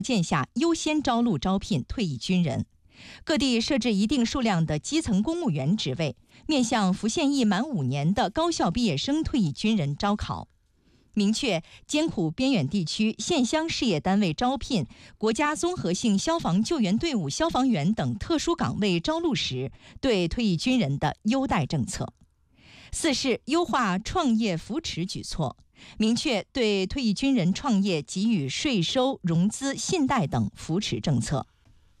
件下优先招录招聘退役军人。各地设置一定数量的基层公务员职位，面向服现役满5年的高校毕业生退役军人招考。明确艰苦边远地区县乡事业单位招聘国家综合性消防救援队伍消防员等特殊岗位招录时对退役军人的优待政策。4是优化创业扶持举措，明确对退役军人创业给予税收、融资、信贷等扶持政策。